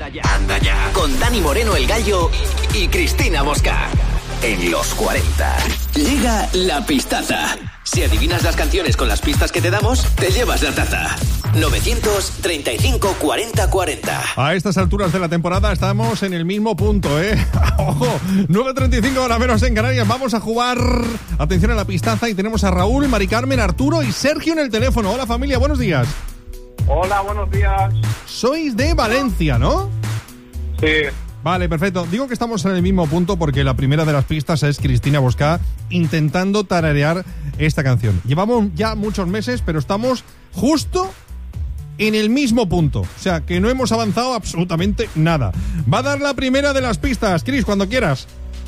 Anda ya. Con Dani Moreno el Gallo y Cristina Mosca. En los 40. Llega la pistaza. Si adivinas las canciones con las pistas que te damos, te llevas la taza. 935 40 40. A estas alturas de la temporada estamos en el mismo punto, ¿eh? ¡Ojo! 9:35 horas menos en Canarias. Vamos a jugar. Atención a la pistaza y tenemos a Raúl, Mari Carmen, Arturo y Sergio en el teléfono. Hola, familia, buenos días. Hola, buenos días. Sois de Valencia, ¿no? Sí. Vale, perfecto. Digo que estamos en el mismo punto porque la primera de las pistas es Cristina Mosca intentando tararear esta canción. Llevamos ya muchos meses, pero estamos justo en el mismo punto. O sea, que no hemos avanzado absolutamente nada. Va a dar la primera de las pistas. Cris, cuando quieras.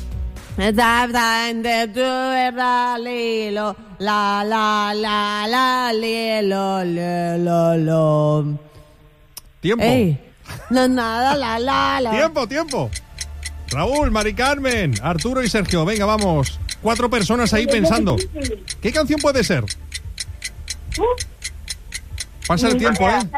Tiempo. Ey. No, nada, la. Tiempo. Raúl, Mari Carmen, Arturo y Sergio. Venga, vamos. 4 personas ahí pensando. ¿Qué canción puede ser? Pasa el tiempo, ¿eh?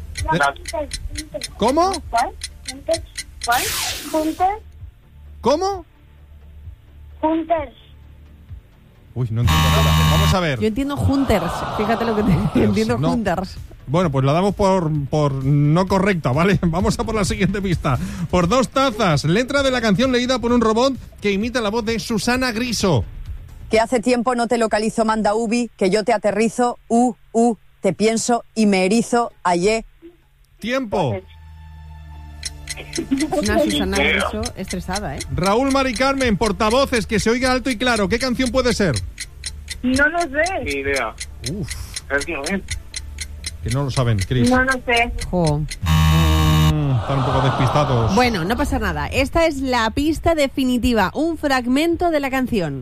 ¿Cómo? ¿Cuál? ¿Cómo? Hunters. Uy, no entiendo nada. Vamos a ver. Yo entiendo Hunters. Fíjate lo que te entiendo, no. Hunters. Bueno, pues la damos por no correcta, ¿vale? Vamos a por la siguiente pista. Por 2 tazas. Letra de la canción leída por un robot que imita la voz de Susana Griso. Que hace tiempo no te localizo, manda Ubi, que yo te aterrizo, te pienso y me erizo, ayer. Tiempo. Una Susana Griso estresada, ¿eh? Raúl, Mari Carmen, portavoces, que se oiga alto y claro. ¿Qué canción puede ser? No lo sé. Ni idea. Uf, Es que no es. que no lo saben, Cris. No lo sé. Jo. Están un poco despistados. Bueno, no pasa nada. Esta es la pista definitiva, un fragmento de la canción.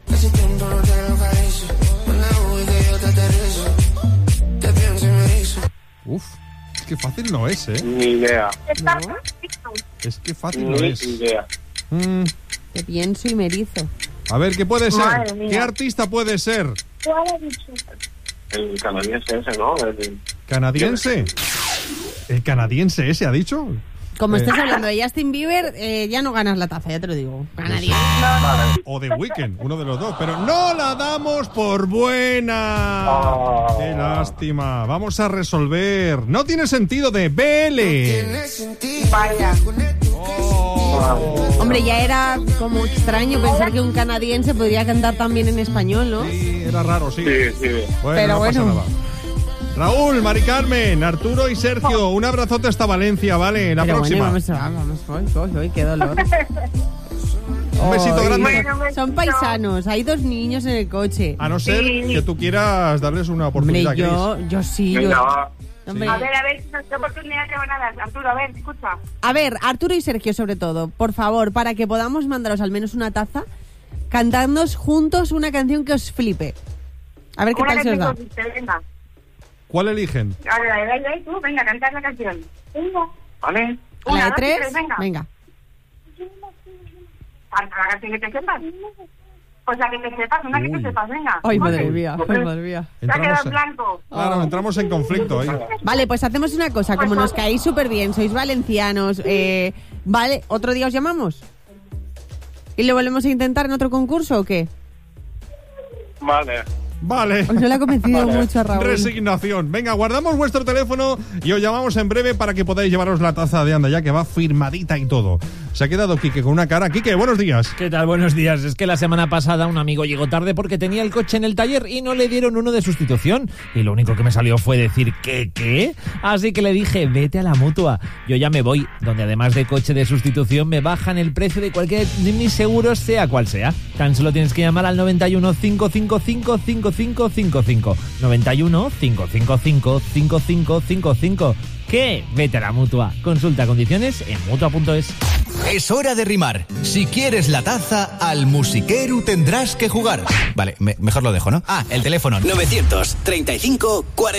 Uf, es que fácil no es, ¿eh? Ni idea. No. Es que fácil no Ni es. idea. Te pienso y me erizo. A ver, ¿qué puede ser? Madre mía. ¿Qué artista puede ser? ¿Cuál ha dicho? El canadiense ese, ¿no? ¿Canadiense? ¿El canadiense ese ha dicho? Como estés hablando de Justin Bieber, ya no ganas la taza, ya te lo digo. Ganaría. O The Weeknd, uno de los dos. Pero no la damos por buena. Oh. Qué lástima. Vamos a resolver. No tiene sentido de BL. Vaya. Hombre, ya era como extraño pensar que un canadiense podría cantar también en español, ¿no? Sí, era raro, sí. Sí. Bueno, Pero no pasa bueno. nada. Raúl, Mari Carmen, Arturo y Sergio, un abrazote hasta Valencia, ¿vale? La Pero próxima. bueno, vamos, qué dolor. Un besito grande. Bueno, Son paisanos, hay 2 niños en el coche. A no ser Sí. que tú quieras darles una Hombre, oportunidad, yo sí. Venga, va. Hombre. A ver, ¿qué oportunidad te van a dar? Arturo, a ver, escucha. A ver, Arturo y Sergio sobre todo, por favor, para que podamos mandaros al menos una taza, cantadnos juntos una canción que os flipe. A ver qué Una tal se os da. consiste, venga. ¿Cuál eligen? A ver, ahí tú, venga, cantar la canción. Venga. ¿Vale? A la de Una, 3, 2 y 3, venga. Canta la canción que te sepas. Pues la que te sepas, una que te Uy. sepas, venga. Ay, Ok. madre mía, ay, madre mía. Se ha quedado en en- blanco. Claro, entramos en conflicto ahí. Vale, pues hacemos una cosa, como nos caéis súper bien, sois valencianos, vale, ¿otro día os llamamos? ¿Y lo volvemos a intentar en otro concurso o qué? Vale. Vale. Pues no le ha convencido mucho a Raúl. Resignación. Venga, guardamos vuestro teléfono y os llamamos en breve para que podáis llevaros la taza de Anda Ya, que va firmadita y todo. Se ha quedado Quique con una cara. Quique, buenos días. ¿Qué tal? Buenos días. Es que la semana pasada un amigo llegó tarde porque tenía el coche en el taller y no le dieron uno de sustitución. Y lo único que me salió fue decir ¿qué? Así que le dije, vete a la Mutua. Yo ya me voy, donde además de coche de sustitución me bajan el precio de cualquier de mis seguros, sea cual sea. Tan solo tienes que llamar al 91 555 5555. 91 555 5555. ¿Qué? Vete a la Mutua. Consulta condiciones en Mutua.es. Es hora de rimar. Si quieres la taza, al musiquero tendrás que jugar. Vale, mejor lo dejo, ¿no? Ah, el teléfono. 935 40